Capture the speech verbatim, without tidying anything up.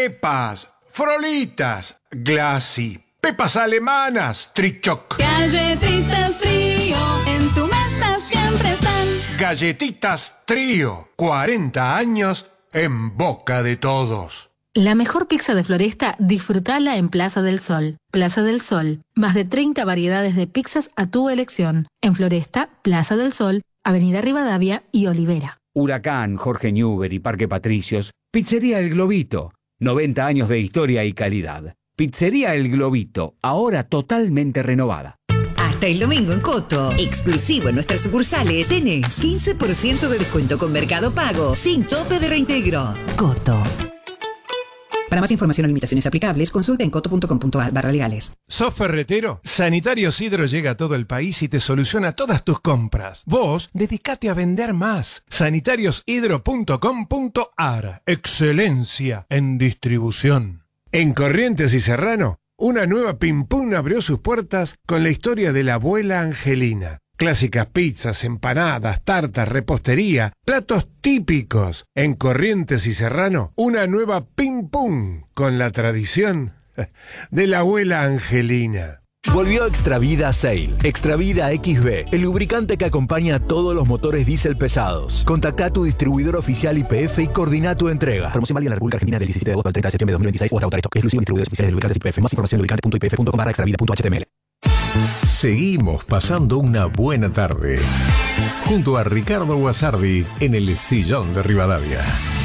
Pepas, Frolitas, Glassy, Pepas alemanas, Trichoc. Galletitas Trío, en tu mesa siempre están. Galletitas Trío, cuarenta años en boca de todos. La mejor pizza de Floresta, disfrutala en Plaza del Sol. Plaza del Sol, más de treinta variedades de pizzas a tu elección. En Floresta, Plaza del Sol, Avenida Rivadavia y Olivera. Huracán, Jorge Newbery y Parque Patricios. Pizzería El Globito. noventa años de historia y calidad. Pizzería El Globito, ahora totalmente renovada. Hasta el domingo en Coto, exclusivo en nuestras sucursales, tenés quince por ciento de descuento con Mercado Pago, sin tope de reintegro. Coto. Para más información o limitaciones aplicables, consulta en coto punto com punto ar barra legales. ¿Sos ferretero? Sanitarios Hidro llega a todo el país y te soluciona todas tus compras. Vos, dedicate a vender más. sanitarios hidro punto com punto ar. Excelencia en distribución. En Corrientes y Serrano, una nueva Pim Pum abrió sus puertas con la historia de la abuela Angelina. Clásicas pizzas, empanadas, tartas, repostería, platos típicos. En Corrientes y Serrano, una nueva Pim Pum con la tradición de la abuela Angelina. Volvió Extravida Sail. Extravida X B, el lubricante que acompaña a todos los motores diésel pesados. Contacta a tu distribuidor oficial Y P F y coordina tu entrega. Promoción válida en la República Argentina del diecisiete de agosto al treinta de septiembre de dos mil veintiséis o hasta agotar stock. Exclusivo en distribuidores oficiales de lubricantes Y P F. Más información en lubricante punto i p f punto com barra extravida punto h t m l. Seguimos pasando una buena tarde junto a Ricardo Guasardi en el Sillón de Rivadavia.